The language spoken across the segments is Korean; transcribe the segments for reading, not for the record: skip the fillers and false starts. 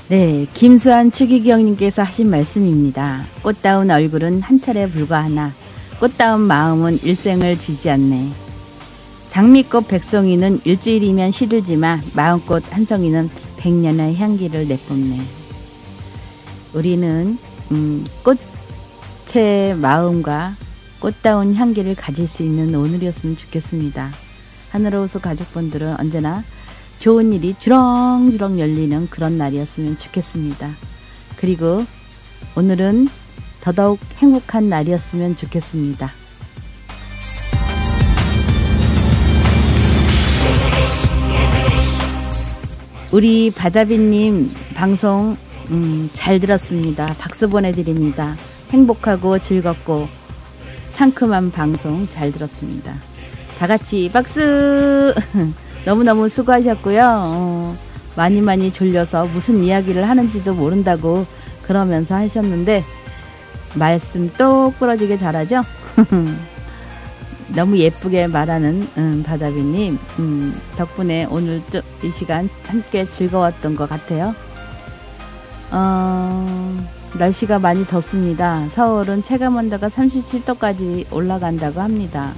네, 김수환 추기경님께서 하신 말씀입니다. 꽃다운 얼굴은 한 차례 불과하나 꽃다운 마음은 일생을 지지 않네. 장미꽃 백송이는 일주일이면 시들지만 마음꽃 한 송이는 100년의 향기를 내뿜네. 우리는 꽃의 마음과 꽃다운 향기를 가질 수 있는 오늘이었으면 좋겠습니다. 하늘호수 가족분들은 언제나 좋은 일이 주렁주렁 열리는 그런 날이었으면 좋겠습니다. 그리고 오늘은 더더욱 행복한 날이었으면 좋겠습니다. 우리 바다비님 방송 잘 들었습니다. 박수 보내드립니다. 행복하고 즐겁고 상큼한 방송 잘 들었습니다. 다같이 박수! 너무너무 수고하셨고요. 많이 졸려서 무슨 이야기를 하는지도 모른다고 그러면서 하셨는데 말씀 똑 부러지게 잘하죠? 너무 예쁘게 말하는 바다비님 덕분에 오늘 이 시간 함께 즐거웠던 것 같아요. 날씨가 많이 덥습니다. 서울은 체감온도가 37도까지 올라간다고 합니다.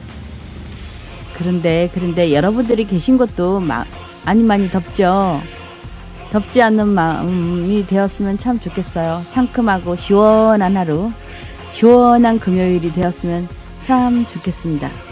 그런데 여러분들이 계신 곳도 많이 덥죠. 덥지 않는 마음이 되었으면 참 좋겠어요. 상큼하고 시원한 하루, 시원한 금요일이 되었으면 참 좋겠습니다.